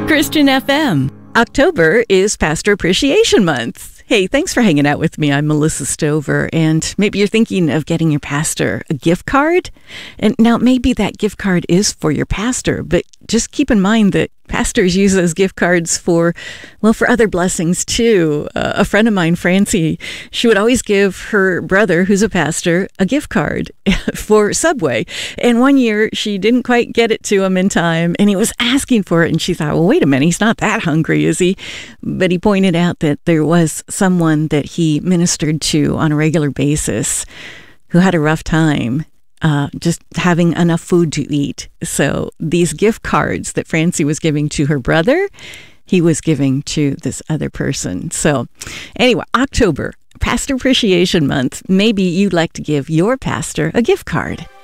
Christian FM. October is Pastor Appreciation Month. Hey, thanks for hanging out with me. I'm Melissa Stover, and maybe you're thinking of getting your pastor a gift card. And now maybe that gift card is for your pastor, but just keep in mind that pastors use those gift cards for other blessings too. A friend of mine, Francie, she would always give her brother, who's a pastor, a gift card for Subway. And one year she didn't quite get it to him in time, and he was asking for it. And she thought, well, wait a minute, he's not that hungry, is he? But he pointed out that there was someone that he ministered to on a regular basis who had a rough time just having enough food to eat. So these gift cards that Francie was giving to her brother, he was giving to this other person. So anyway, October, Pastor Appreciation Month. Maybe you'd like to give your pastor a gift card.